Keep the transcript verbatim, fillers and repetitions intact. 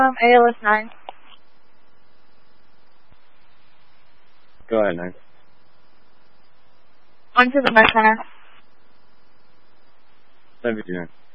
Um, A L S nine. Go ahead, nine. On to the med center. seven fifty-nine.